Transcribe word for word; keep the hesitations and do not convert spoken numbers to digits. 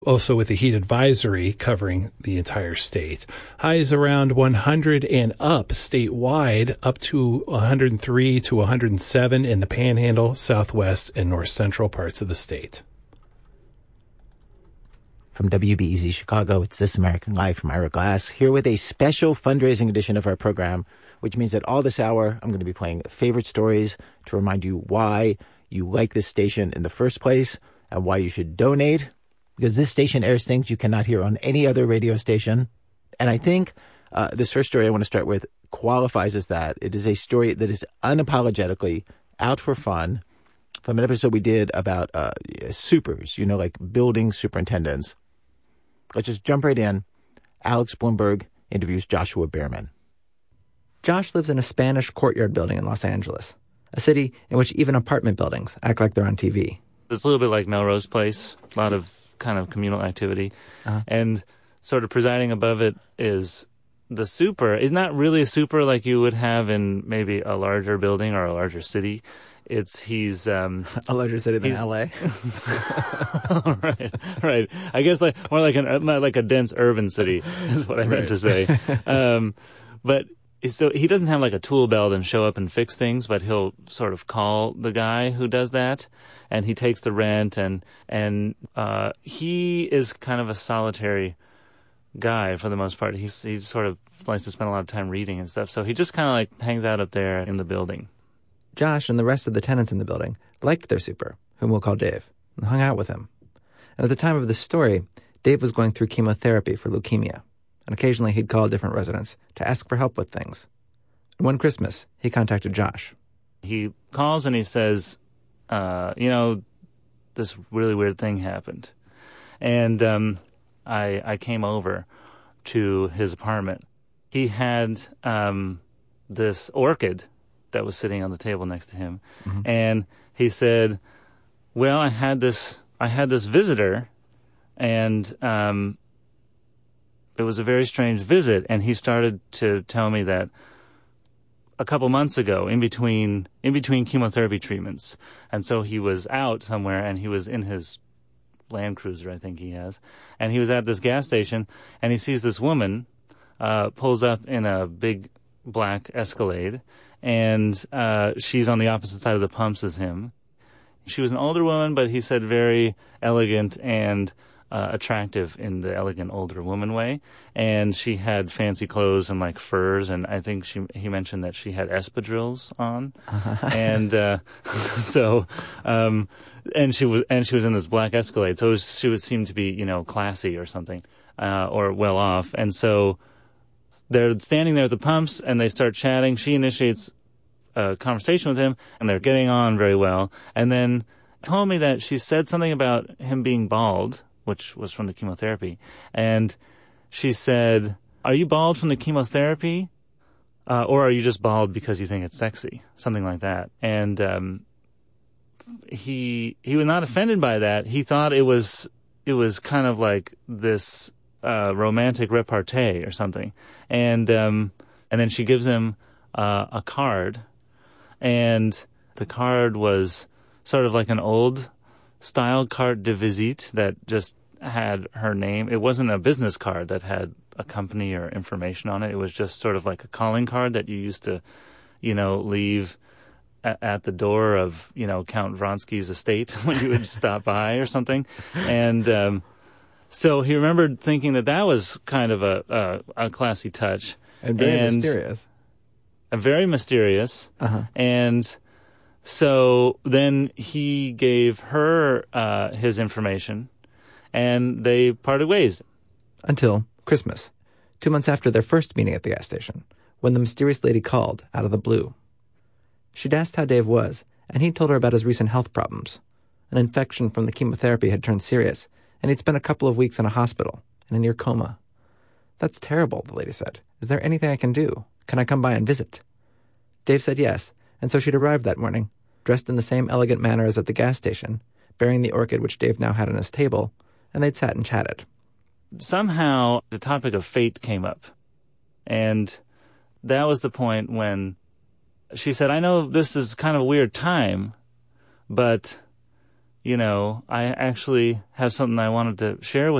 Also with a heat advisory covering the entire state. Highs around one hundred and up statewide, up to one hundred three to one hundred seven in the Panhandle, Southwest, and North Central parts of the state. From W B E Z Chicago, it's This American Life from Ira Glass, here with a special fundraising edition of our program, which means that all this hour I'm going to be playing favorite stories to remind you why you like this station in the first place and why you should donate. Because this station airs things you cannot hear on any other radio station. And I think uh, this first story I want to start with qualifies as that. It is a story that is unapologetically out for fun from an episode we did about uh, supers, you know, like building superintendents. Let's just jump right in. Alex Blumberg interviews Joshua Behrman. Josh lives in a Spanish courtyard building in Los Angeles, a city in which even apartment buildings act like they're on T V. It's a little bit like Melrose Place, a lot of kind of communal activity. Uh-huh. And sort of presiding above it is the super. It's not really a super like you would have in maybe a larger building or a larger city. It's he's um, a larger city than L A. right, right. I guess like more like an like a dense urban city is what I meant right. to say. Um, but so he doesn't have like a tool belt and show up and fix things, but he'll sort of call the guy who does that, and he takes the rent, and and uh, he is kind of a solitary guy for the most part. He's he sort of likes to spend a lot of time reading and stuff, so he just kind of like hangs out up there in the building. Josh and the rest of the tenants in the building liked their super, whom we'll call Dave, and hung out with him. And at the time of this story, Dave was going through chemotherapy for leukemia, and occasionally he'd call different residents to ask for help with things. And one Christmas, he contacted Josh. He calls and he says, uh, you know, this really weird thing happened. And um, I, I came over to his apartment. He had um, this orchid that was sitting on the table next to him. Mm-hmm. And he said, well, I had this, I had this visitor, and um, it was a very strange visit. And he started to tell me that a couple months ago, in between, in between chemotherapy treatments. And so he was out somewhere, and he was in his Land Cruiser, I think he has. And he was at this gas station, and he sees this woman, uh, pulls up in a big black Escalade, and uh, she's on the opposite side of the pumps as him. She was an older woman, but he said very elegant and uh, attractive in the elegant older woman way. And she had fancy clothes and like furs, and I think she he mentioned that she had espadrilles on. Uh-huh. And uh, so, um, and she was and she was in this black Escalade, so it was, she would seem to be, you know, classy or something, uh, or well off. And so they're standing there at the pumps, and they start chatting. She initiates a conversation with him, and they're getting on very well. And then told me that she said something about him being bald, which was from the chemotherapy. And she said, are you bald from the chemotherapy? Uh, or are you just bald because you think it's sexy? Something like that. And um, he he was not offended by that. He thought it was it was kind of like this Uh, romantic repartee or something, and um, and then she gives him uh, a card, and the card was sort of like an old style carte de visite that just had her name. It wasn't a business card that had a company or information on it. It was just sort of like a calling card that you used to, you know, leave a- at the door of, you know, Count Vronsky's estate when you would stop by or something, and um, so he remembered thinking that that was kind of a a, a classy touch. And very and mysterious. A very mysterious. Uh-huh. And so then he gave her uh, his information, and they parted ways. Until Christmas, two months after their first meeting at the gas station, when the mysterious lady called out of the blue. She'd asked how Dave was, and he'd told her about his recent health problems. An infection from the chemotherapy had turned serious, and he'd spent a couple of weeks in a hospital, in a near coma. That's terrible, the lady said. Is there anything I can do? Can I come by and visit? Dave said yes, and so she'd arrived that morning, dressed in the same elegant manner as at the gas station, bearing the orchid which Dave now had on his table, and they'd sat and chatted. Somehow, the topic of fate came up, and that was the point when she said, I know this is kind of a weird time, but you know, I actually have something I wanted to share with